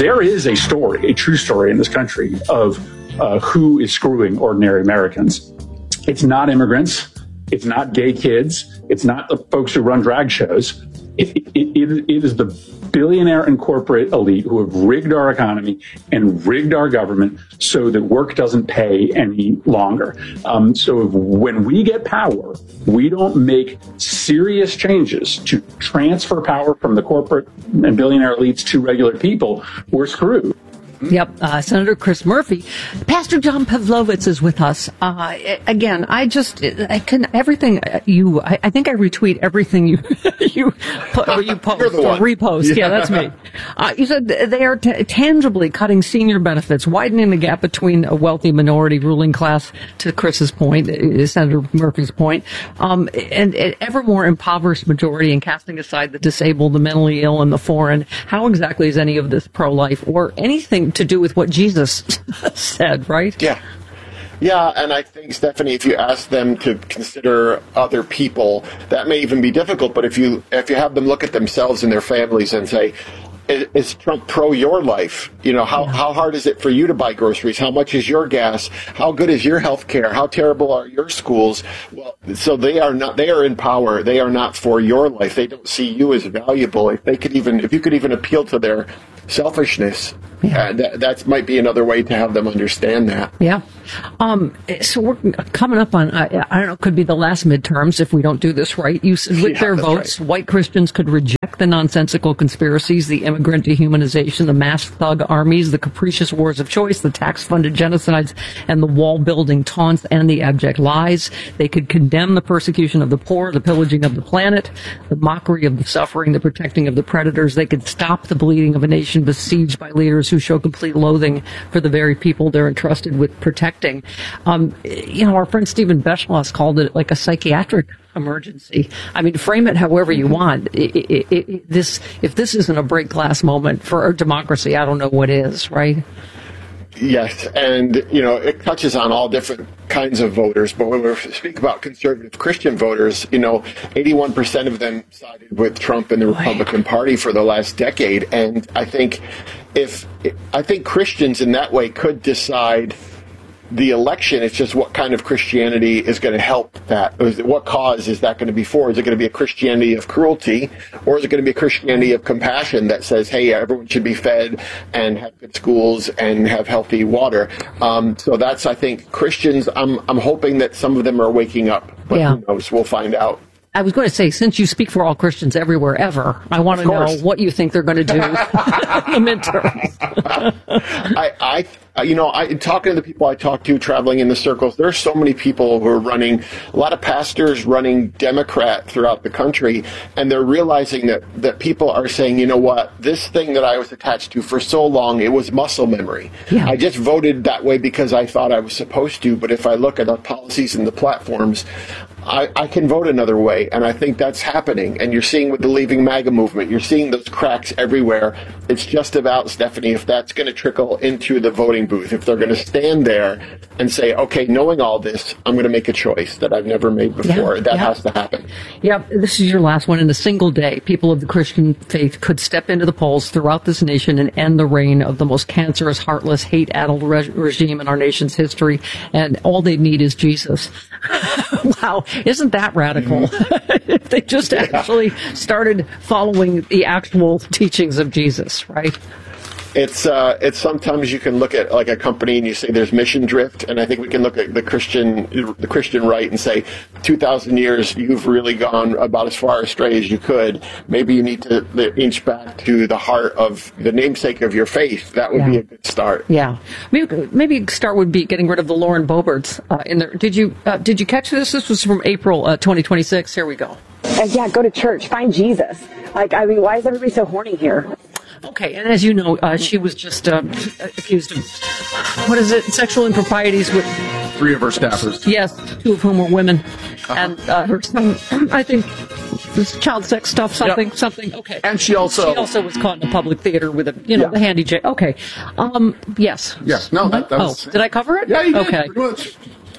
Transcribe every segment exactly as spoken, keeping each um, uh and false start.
there is a story, a true story in this country of uh, who is screwing ordinary Americans. It's not immigrants. It's not gay kids. It's not the folks who run drag shows. It, it, it, it is the billionaire and corporate elite who have rigged our economy and rigged our government so that work doesn't pay any longer. Um, so if, when we get power, we don't make serious changes to transfer power from the corporate and billionaire elites to regular people, we're screwed. Yep. Uh, Senator Chris Murphy. Pastor John Pavlovitz is with us. Uh, again, I just, I can, everything you, I, I think I retweet everything you, you, put, or you post or repost. Yeah. yeah, that's me. Uh, you said they are t- tangibly cutting senior benefits, widening the gap between a wealthy minority ruling class, to Chris's point, uh, Senator Murphy's point, um, and, and ever more impoverished majority, and casting aside the disabled, the mentally ill, and the foreign. How exactly is any of this pro-life or anything to do with what Jesus said, right? Yeah. Yeah, and I think, Stephanie, if you ask them to consider other people, that may even be difficult, but if you if you have them look at themselves and their families and say, is, is Trump pro your life? You know, how, yeah. how hard is it for you to buy groceries? How much is your gas? How good is your health care? How terrible are your schools? Well, so they are not, they are in power. They are not for your life. They don't see you as valuable. If they could even, if you could even appeal to their selfishness, yeah. uh, that that might be another way to have them understand that. Yeah. Um, so we're coming up on, uh, I don't know, could be the last midterms if we don't do this right. You said with yeah, their votes, right. white Christians could reject the nonsensical conspiracies, the immigrant dehumanization, the mass thug armies, the capricious wars of choice, the tax-funded genocides, and the wall-building taunts and the abject lies. They could condemn the persecution of the poor, the pillaging of the planet, the mockery of the suffering, the protecting of the predators. They could stop the bleeding of a nation besieged by leaders who show complete loathing for the very people they're entrusted with protecting. Um, you know, our friend Stephen Beschloss called it like a psychiatric emergency. I mean, frame it however you want. It, it, it, it, this, if this isn't a break glass moment for our democracy, I don't know what is, right? Yes, and, you know, it touches on all different kinds of voters, but when we speak about conservative Christian voters, you know, eighty-one percent of them sided with Trump and the Republican Party for the last decade, and I think if, I think Christians in that way could decide the election. It's just what kind of Christianity is going to help that. What cause is that going to be for? Is it going to be a Christianity of cruelty, or is it going to be a Christianity of compassion that says, hey, everyone should be fed and have good schools and have healthy water? Um, so that's, I think, Christians, I'm, I'm hoping that some of them are waking up, but yeah. who knows? We'll find out. I was going to say, since you speak for all Christians everywhere, ever, I want to know what you think they're going to do in the midterms. I, I, you know, I, talking to the people I talk to, traveling in the circles, there are so many people who are running, a lot of pastors running Democrat throughout the country, and they're realizing that, that people are saying, you know what, this thing that I was attached to for so long, it was muscle memory. Yeah. I just voted that way because I thought I was supposed to, but if I look at the policies and the platforms, I, I can vote another way, and I think that's happening. And you're seeing with the Leaving MAGA movement, you're seeing those cracks everywhere. It's just about, Stephanie, if that's going to trickle into the voting booth, if they're going to stand there and say, okay, knowing all this, I'm going to make a choice that I've never made before. Yeah, that yeah. has to happen. Yeah, this is your last one. In a single day, people of the Christian faith could step into the polls throughout this nation and end the reign of the most cancerous, heartless, hate-addled re- regime in our nation's history. And all they need is Jesus. Wow. Isn't that radical? Mm-hmm. If they just actually yeah. started following the actual teachings of Jesus, right? It's uh, it's sometimes you can look at like a company and you say there's mission drift, and I think we can look at the Christian the Christian right and say two thousand years you've really gone about as far astray as you could. Maybe you need to inch back to the heart of the namesake of your faith. That would yeah. be a good start. Yeah, maybe maybe start would be getting rid of the Lauren Boeberts uh, in there. Did you uh, did you catch this? This was from April uh, twenty twenty-six. Here we go. Uh, yeah, go to church, find Jesus. Like, I mean, why is everybody so horny here? Okay, and as you know, uh, she was just uh, accused of, what is it, sexual improprieties with... Three of her staffers. Yes, two of whom were women. Uh-huh. And uh, her son, I think, this child sex stuff, something, yep. something, okay. And she also... She also was caught in a public theater with a, you know, yeah. the handy J. Okay, um, yes. Yes, no, that, that was... Oh, did I cover it? Yeah, you did, okay. pretty much.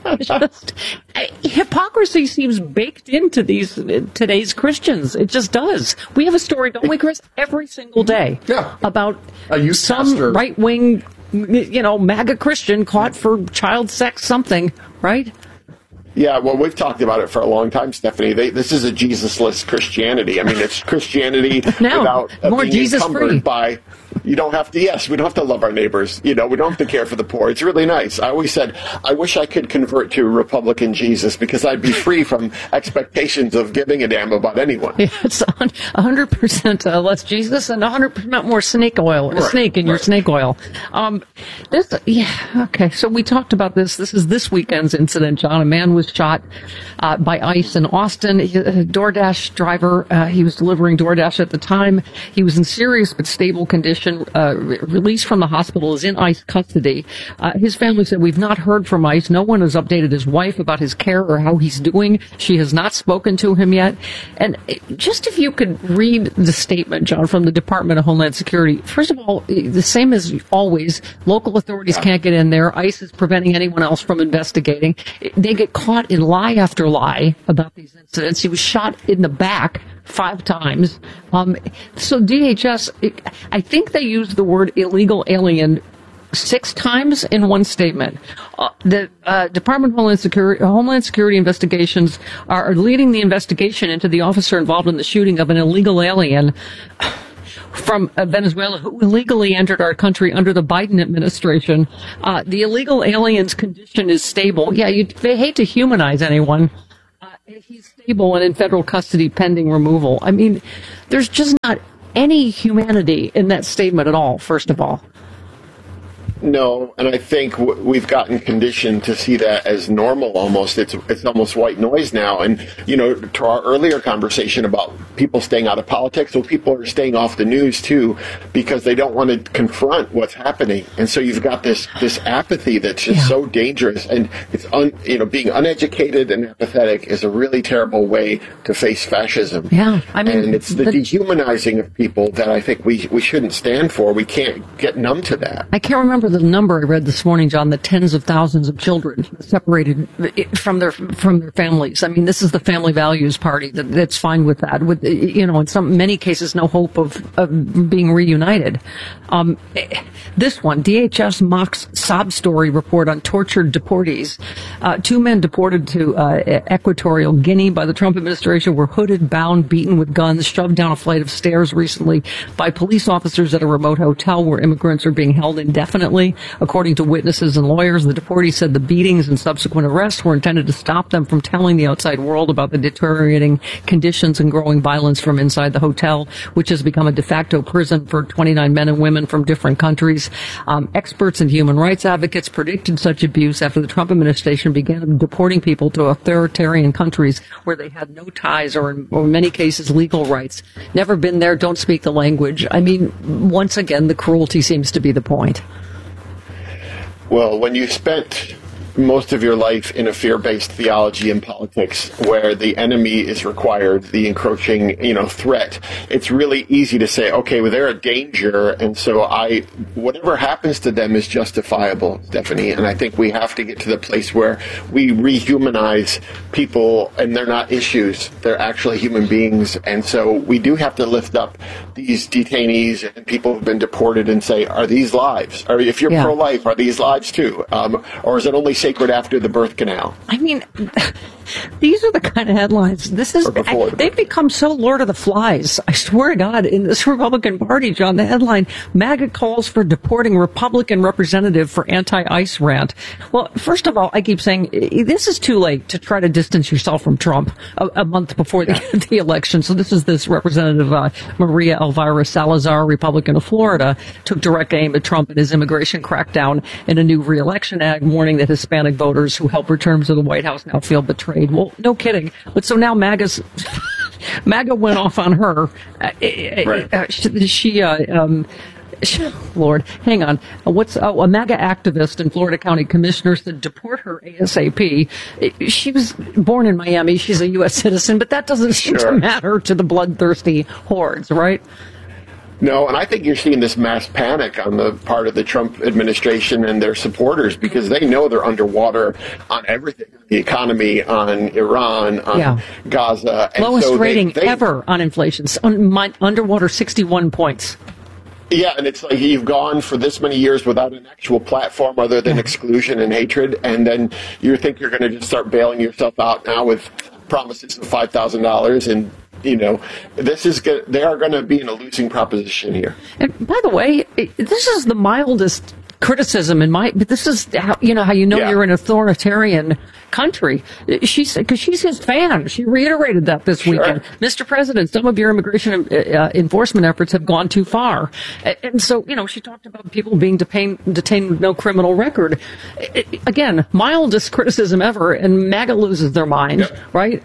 just, hypocrisy seems baked into these today's Christians. It just does. We have a story, don't we, Chris, every single day yeah. about some pastor. right-wing, you know, MAGA Christian caught for child sex something, right? Yeah, well, we've talked about it for a long time, Stephanie. They, this is a Jesus-less Christianity. I mean, it's Christianity no, without uh, more being Jesus encumbered free. by. You don't have to. Yes, we don't have to love our neighbors. You know, we don't have to care for the poor. It's really nice. I always said, I wish I could convert to Republican Jesus because I'd be free from expectations of giving a damn about anyone. Yeah, it's one hundred percent uh, less Jesus and one hundred percent more snake oil, right, snake in right. your snake oil. Um, this, yeah, okay. So we talked about this. This is this weekend's incident, John. A man was shot uh, by ICE in Austin. He, a DoorDash driver. Uh, he was delivering DoorDash at the time. He was in serious but stable condition. Uh, re- released from the hospital, is in ICE custody. Uh, his family said, we've not heard from ICE. No one has updated his wife about his care or how he's doing. She has not spoken to him yet. And just if you could read the statement, John, from the Department of Homeland Security. First of all, the same as always, local authorities can't get in there. ICE is preventing anyone else from investigating. They get caught in lie after lie about these incidents. He was shot in the back five times. Um, so D H S, I think they used the word illegal alien six times in one statement. Uh, the uh, Department of Homeland Security, Homeland Security investigations are leading the investigation into the officer involved in the shooting of an illegal alien from uh, Venezuela who illegally entered our country under the Biden administration. Uh, the illegal alien's condition is stable. Yeah, you they hate to humanize anyone. He's stable and in federal custody pending removal. I mean, there's just not any humanity in that statement at all, first of all. No, and I think w- we've gotten conditioned to see that as normal almost. It's it's almost white noise now. And, you know, to our earlier conversation about people staying out of politics, well, people are staying off the news, too, because they don't want to confront what's happening. And so you've got this this apathy that's just yeah. so dangerous. And it's, un, you know, being uneducated and apathetic is a really terrible way to face fascism. Yeah, I mean, and it's the, the dehumanizing of people that I think we, we shouldn't stand for. We can't get numb to that. I can't remember the number I read this morning, John, the tens of thousands of children separated from their from their families. I mean, this is the family values party that, that's fine with that. With, you know, in some many cases, no hope of, of being reunited. Um, this one, D H S mocks sob story report on tortured deportees. Uh, two men deported to uh, Equatorial Guinea by the Trump administration were hooded, bound, beaten with guns, shoved down a flight of stairs recently by police officers at a remote hotel where immigrants are being held indefinitely. According to witnesses and lawyers, the deportees said the beatings and subsequent arrests were intended to stop them from telling the outside world about the deteriorating conditions and growing violence from inside the hotel, which has become a de facto prison for twenty-nine men and women from different countries. Um, experts and human rights advocates predicted such abuse after the Trump administration began deporting people to authoritarian countries where they had no ties or, in, or in many cases, legal rights. Never been there, don't speak the language. I mean, once again, the cruelty seems to be the point. Well, when you spent most of your life in a fear-based theology in politics where the enemy is required, the encroaching, you know, threat, it's really easy to say, okay, well, they're a danger, and so I, whatever happens to them is justifiable, Stephanie, and I think we have to get to the place where we rehumanize people, and they're not issues, they're actually human beings, and so we do have to lift up these detainees and people who've been deported and say, are these lives? Or if you're yeah. pro-life, are these lives too? Um, or is it only sacred after the birth canal? I mean, these are the kind of headlines. This is I, they've become so Lord of the Flies. I swear to God, in this Republican Party, John, the headline, MAGA calls for deporting Republican representative for anti-ICE rant. Well, first of all, I keep saying this is too late to try to distance yourself from Trump a, a month before the, yeah. the election. So this is this Representative uh, Maria Elvira Salazar, Republican of Florida, took direct aim at Trump and his immigration crackdown in a new re-election ad, warning that Hispanic voters who helped return to the White House now feel betrayed. Well, no kidding. But so now MAGA's, MAGA went off on her. Uh, right. uh, she, she uh, um, Lord, hang on. Uh, what's uh, a MAGA activist and Florida County Commissioner said deport her ASAP. She was born in Miami. She's a U S citizen, but that doesn't seem sure. to matter to the bloodthirsty hordes, right? No, and I think you're seeing this mass panic on the part of the Trump administration and their supporters because they know they're underwater on everything, the economy, on Iran, on yeah. Gaza. And Lowest so rating they, they, ever on inflation. Un- my, underwater sixty-one points. Yeah, and it's like you've gone for this many years without an actual platform other than exclusion and hatred, and then you think you're going to just start bailing yourself out now with promises of five thousand dollars and you know, this is good. They are going to be in a losing proposition here. And by the way, this is the mildest criticism in my. But this is how you know how you know yeah. you're an authoritarian country. She said because she's his fan. She reiterated that this sure. weekend, Mister President. Some of your immigration uh, enforcement efforts have gone too far, and so you know she talked about people being detained, detained with no criminal record. Again, mildest criticism ever, and MAGA loses their mind, yep. right?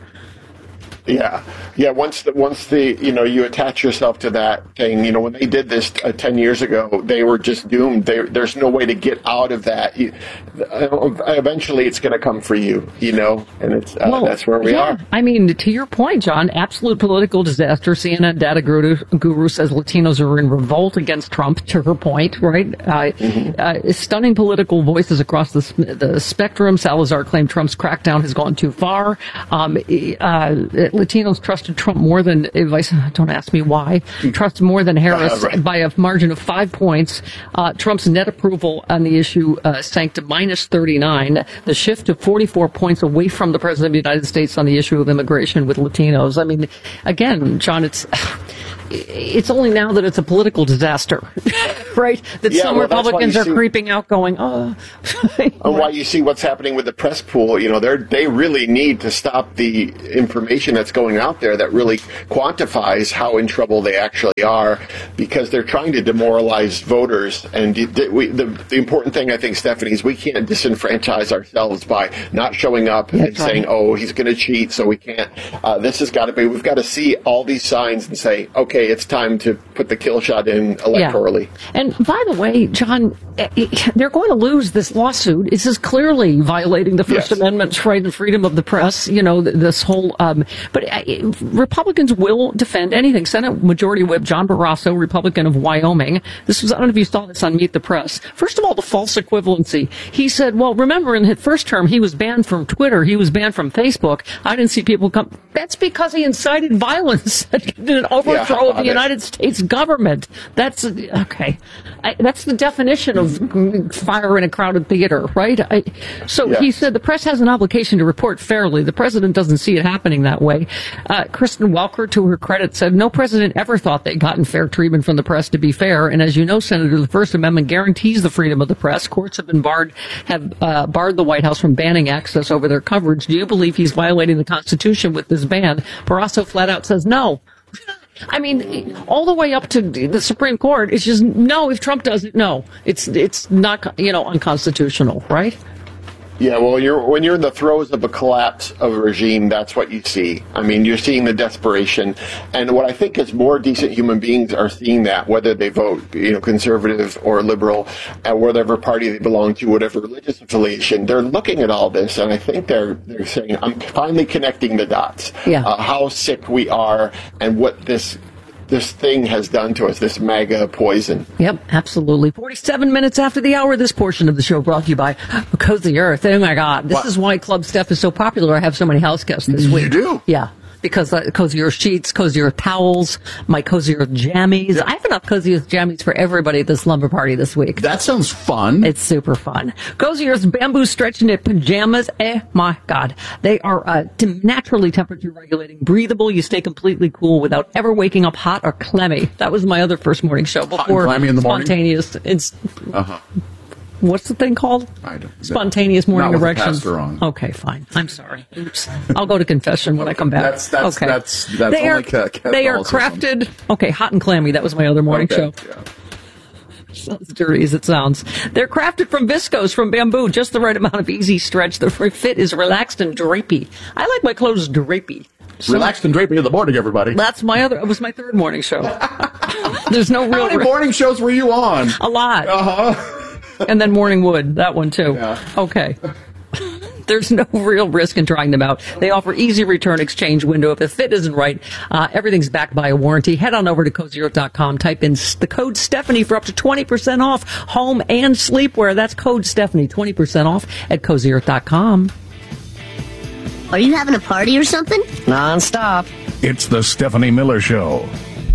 Yeah, yeah. Once the once the you know you attach yourself to that thing, you know when they did this uh, ten years ago, they were just doomed. They, there's no way to get out of that. You, uh, eventually, it's going to come for you, you know, and it's uh, well, that's where we yeah. are. I mean, to your point, John, absolute political disaster. C N N data guru, guru says Latinos are in revolt against Trump. To her point, right? Uh, mm-hmm. uh, stunning political voices across the the spectrum. Salazar claimed Trump's crackdown has gone too far. Um, uh, Latinos trusted Trump more than, don't ask me why, trust more than Harris uh, right. by a margin of five points. Uh, Trump's net approval on the issue uh, sank to minus thirty-nine. The shift to forty-four points away from the President of the United States on the issue of immigration with Latinos. I mean, again, John, it's it's only now that it's a political disaster, right? That yeah, some well, Republicans are see, creeping out going, oh. And why you see what's happening with the press pool, you know, they they really need to stop the information that's going out there that really quantifies how in trouble they actually are because they're trying to demoralize voters. And we, the, the important thing, I think, Stephanie, is we can't disenfranchise ourselves by not showing up that's and right. saying, oh, he's going to cheat, so we can't. Uh, this has got to be, we've got to see all these signs and say, okay, it's time to put the kill shot in electorally. Yeah. And by the way, John, they're going to lose this lawsuit. This is clearly violating the First yes. Amendment, right, and freedom of the press. You know, this whole. Um, but uh, Republicans will defend anything. Senate Majority Whip John Barrasso, Republican of Wyoming. This was. I don't know if you saw this on Meet the Press. First of all, the false equivalency. He said, "Well, remember in his first term, he was banned from Twitter. He was banned from Facebook. I didn't see people come. That's because he incited violence, an overthrow." Yeah. Of the United States government. That's okay. I, that's the definition of fire in a crowded theater, right? I, so yeah. he said the press has an obligation to report fairly. The president doesn't see it happening that way. Uh, Kristen Welker, to her credit, said no president ever thought they'd gotten fair treatment from the press. To be fair, and as you know, Senator, the First Amendment guarantees the freedom of the press. Courts have been barred, have uh, barred the White House from banning access over their coverage. Do you believe he's violating the Constitution with this ban? Barrasso flat out says no. I mean, all the way up to the Supreme Court, it's just, no, if Trump does it, no. It's it's not, you know, unconstitutional, right? Yeah, well, you're when you're in the throes of a collapse of a regime, that's what you see. I mean, you're seeing the desperation. And what I think is more decent human beings are seeing that, whether they vote, you know, conservative or liberal, and whatever party they belong to, whatever religious affiliation, they're looking at all this, and I think they're they're saying, I'm finally connecting the dots. Yeah. Uh, how sick we are and what this this thing has done to us, this MAGA poison. Yep, absolutely. forty-seven minutes after the hour, this portion of the show brought to you by Cozy Earth. Oh, my God. This what? is why Club Steph is so popular. I have so many house guests this week. You do? Yeah. Because uh, Cozy Earth sheets, Cozy Earth towels, my Cozy Earth jammies. Yeah. I have enough Cozy Earth jammies for everybody at this lumber party this week. That sounds fun. It's super fun. Cozy Earth's bamboo stretch knit pajamas. Eh, my God. They are uh, naturally temperature regulating, breathable. You stay completely cool without ever waking up hot or clammy. That was my other first morning show before hot and clammy in the morning? Spontaneous. It's, uh-huh. What's the thing called? I don't. Spontaneous morning not with erections. The pastor on. Okay, fine. I'm sorry. Oops. I'll go to confession when I come back. That's that's okay. that's that's they only are, They are crafted. Okay, hot and clammy. That was my other morning okay, show. Yeah. Sounds dirty as it sounds. They're crafted from viscose, from bamboo, just the right amount of easy stretch. The fit is relaxed and drapey. I like my clothes drapey. So relaxed and drapey in the morning, everybody. That's my other. It was my third morning show. There's no real. How many morning shows were you on? A lot. Uh huh. And then Morning Wood, that one too. Yeah. Okay. There's no real risk in trying them out. They offer easy return exchange window if the fit isn't right. Uh, everything's backed by a warranty. Head on over to cozy earth dot com. Type in the code Stephanie for up to twenty percent off home and sleepwear. That's code Stephanie, twenty percent off at cozy earth dot com. Are you having a party or something? Non-stop. It's the Stephanie Miller Show.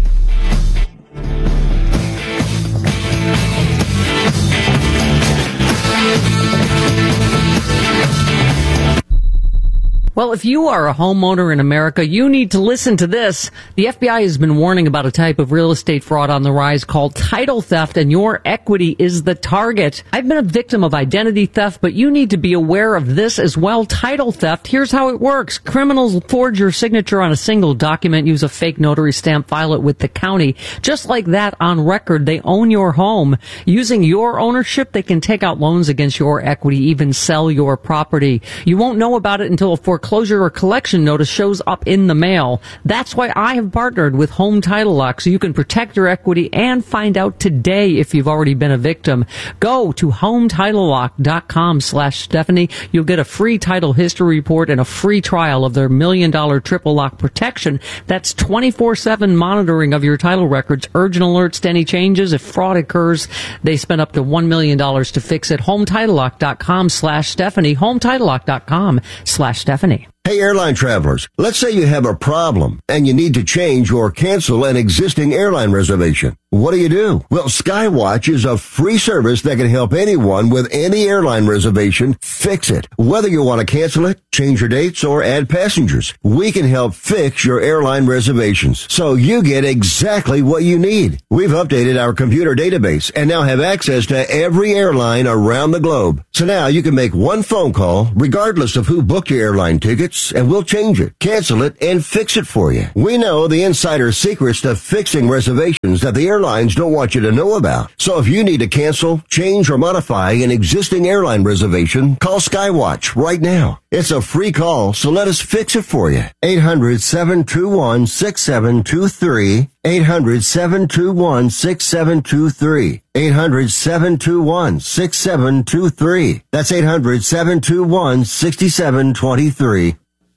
Well, if you are a homeowner in America, you need to listen to this. The F B I has been warning about a type of real estate fraud on the rise called title theft, and your equity is the target. I've been a victim of identity theft, but you need to be aware of this as well. Title theft, here's how it works. Criminals forge your signature on a single document, use a fake notary stamp, file it with the county. Just like that, on record, they own your home. Using your ownership, they can take out loans against your equity, even sell your property. You won't know about it until a foreclosure Foreclosure or collection notice shows up in the mail. That's why I have partnered with Home Title Lock, so you can protect your equity and find out today if you've already been a victim. Go to home title lock dot com slash Stephanie. You'll get a free title history report and a free trial of their million dollar triple lock protection. That's twenty-four seven monitoring of your title records, urgent alerts to any changes. If fraud occurs, they spend up to one million dollars to fix it. home title lock dot com slash Stephanie. home title lock dot com slash Stephanie. Hey, airline travelers, let's say you have a problem and you need to change or cancel an existing airline reservation. What do you do? Well, Skywatch is a free service that can help anyone with any airline reservation fix it. Whether you want to cancel it, change your dates, or add passengers, we can help fix your airline reservations so you get exactly what you need. We've updated our computer database and now have access to every airline around the globe. So now you can make one phone call regardless of who booked your airline tickets, and we'll change it, cancel it, and fix it for you. We know the insider secrets to fixing reservations that the airlines don't want you to know about. So if you need to cancel, change, or modify an existing airline reservation, call Skywatch right now. It's a free call, so let us fix it for you. eight hundred, seven two one, six seven two three. eight hundred, seven two one, six seven two three. eight hundred, seven two one, six seven two three. That's eight hundred, seven two one, six seven two three.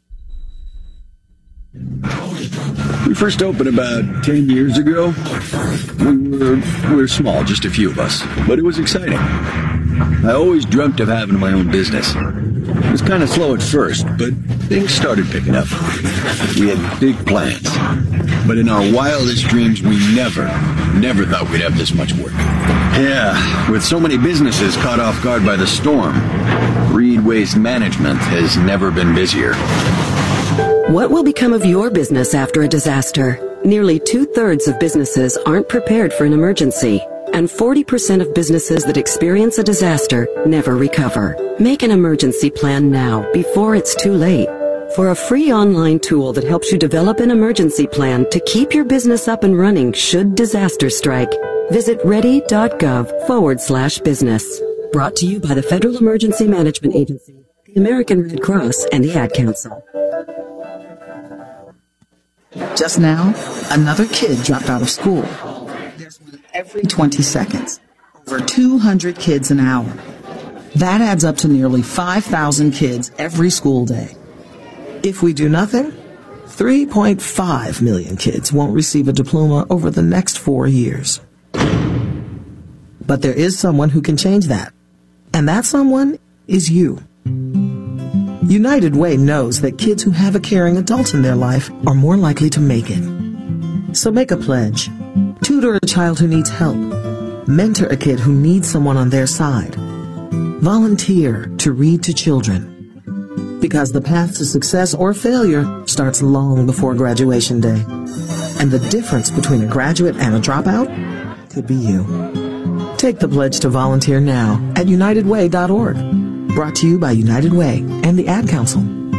We first opened about ten years ago. We were, we were small, just a few of us, but it was exciting. I always dreamt of having my own business. It was kind of slow at first, but things started picking up. We had big plans, but in our wildest dreams, we never, never thought we'd have this much work. Yeah, with so many businesses caught off guard by the storm, Reed Waste Management has never been busier. What will become of your business after a disaster? Nearly two-thirds of businesses aren't prepared for an emergency, and forty percent of businesses that experience a disaster never recover. Make an emergency plan now, before it's too late. For a free online tool that helps you develop an emergency plan to keep your business up and running should disaster strike, visit ready.gov forward slash business. Brought to you by the Federal Emergency Management Agency, the American Red Cross, and the Ad Council. Just now, another kid dropped out of school. There's one every twenty seconds. Over two hundred kids an hour. That adds up to nearly five thousand kids every school day. If we do nothing, three point five million kids won't receive a diploma over the next four years. But there is someone who can change that. And that someone is you. United Way knows that kids who have a caring adult in their life are more likely to make it. So make a pledge. Tutor a child who needs help. Mentor a kid who needs someone on their side. Volunteer to read to children. Because the path to success or failure starts long before graduation day. And the difference between a graduate and a dropout could be you. Take the pledge to volunteer now at united way dot org. Brought to you by United Way and the Ad Council.